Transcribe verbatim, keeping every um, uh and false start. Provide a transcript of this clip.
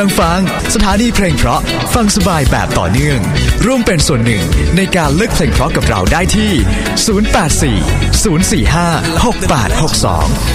ลังฟังสถานีเพลงเพราะฟังสบายแบบต่อเนื่องร่วมเป็นส่วนหนึ่งในการเลือกเพลงเพราะกับเราได้ที่ศูนย์ แปด สี่ ศูนย์ สี่ ห้า หก แปด หก สอง